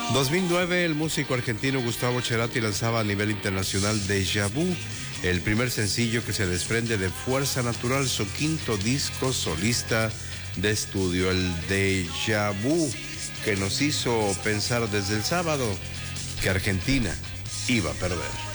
2009, el músico argentino Gustavo Cerati lanzaba a nivel internacional Déjà Vu, el primer sencillo que se desprende de Fuerza Natural, su quinto disco solista de estudio, el Déjà Vu, que nos hizo pensar desde el sábado que Argentina iba a perder.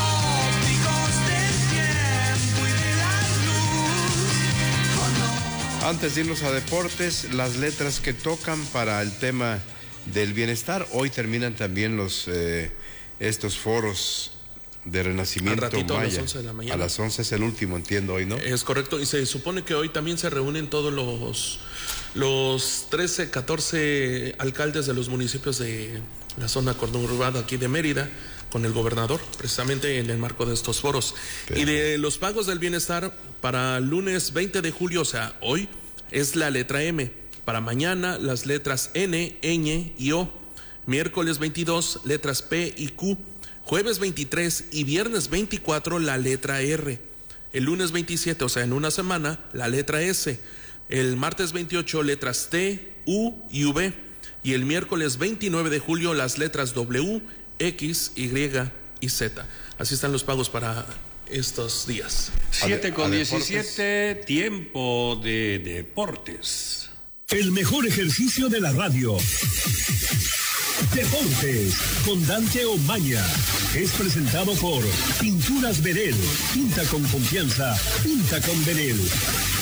Antes de irnos a deportes, las letras que tocan para el tema del bienestar. Hoy terminan también estos foros de Renacimiento Maya. A las 11 de la mañana. A las 11 es el último, entiendo, hoy, ¿no? Es correcto, y se supone que hoy también se reúnen todos los 13, 14 alcaldes de los municipios de la zona conurbada aquí de Mérida, con el gobernador, precisamente en el marco de estos foros. Pero... Y de los pagos del bienestar, para el lunes 20 de julio, o sea, hoy, es la letra M. Para mañana, las letras N, ñ y O. Miércoles 22, letras P y Q. Jueves 23 y viernes 24, la letra R. El lunes 27, o sea, en una semana, la letra S. El martes 28, letras T, U y V. Y el miércoles 29 de julio, las letras W, X, Y y Z. Así están los pagos para estos días. 7:17, tiempo de deportes. El mejor ejercicio de la radio. Deportes con Dante Omaña. Es presentado por Pinturas Verel. Pinta con confianza. Pinta con Verel.